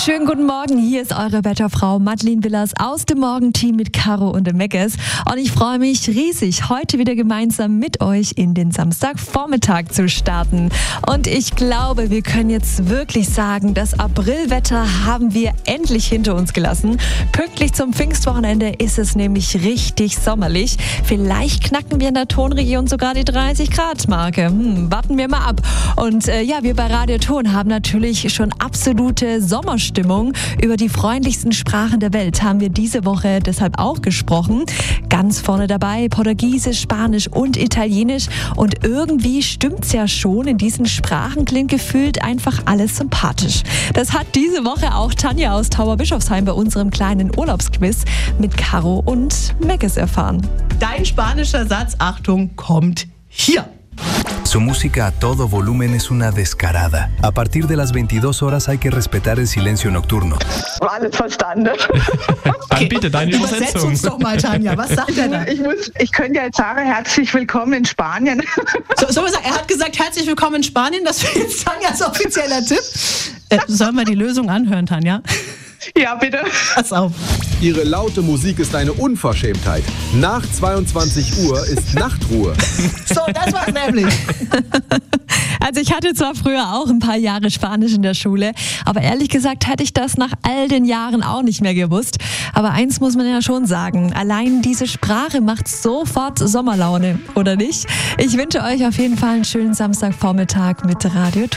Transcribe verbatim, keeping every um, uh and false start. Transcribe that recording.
Schönen guten Morgen, hier ist eure Wetterfrau Madeleine Willers aus dem Morgenteam mit Caro und dem Meckes. Und ich freue mich riesig, heute wieder gemeinsam mit euch in den Samstagvormittag zu starten. Und ich glaube, wir können jetzt wirklich sagen, das Aprilwetter haben wir endlich hinter uns gelassen. Pünktlich zum Pfingstwochenende ist es nämlich richtig sommerlich. Vielleicht knacken wir in der Tonregion sogar die dreißig Grad Marke. Hm, warten wir mal ab. Und äh, ja, wir bei Radio Ton haben natürlich schon absolute Sommerstimmung. Über die freundlichsten Sprachen der Welt haben wir diese Woche deshalb auch gesprochen. Ganz vorne dabei Portugiesisch, Spanisch und Italienisch. Und irgendwie stimmt's ja schon. In diesen Sprachen klingt gefühlt einfach alles sympathisch. Das hat diese Woche auch Tanja aus Tauberbischofsheim bei unserem kleinen Urlaubsquiz mit Caro und Meckes erfahren. Dein spanischer Satz, Achtung, kommt hier. Su música a todo volumen es una descarada. A partir de las veintidós horas hay que respetar el silencio nocturno. Alles verstanden. Dann bitte deine Übersetz Übersetzung. uns doch mal, Tanja. Was sagt er da? Ich, muss, ich könnte ja jetzt sagen, herzlich willkommen in Spanien. So, soll man sagen, er hat gesagt, herzlich willkommen in Spanien. Das wäre jetzt Tanjas offizieller Tipp. Äh, sollen wir die Lösung anhören, Tanja? Ja, bitte. Pass auf. Ihre laute Musik ist eine Unverschämtheit. Nach zweiundzwanzig Uhr ist Nachtruhe. So, das war's nämlich. Also ich hatte zwar früher auch ein paar Jahre Spanisch in der Schule, aber ehrlich gesagt hätte ich das nach all den Jahren auch nicht mehr gewusst. Aber eins muss man ja schon sagen, allein diese Sprache macht sofort Sommerlaune, oder nicht? Ich wünsche euch auf jeden Fall einen schönen Samstagvormittag mit Radio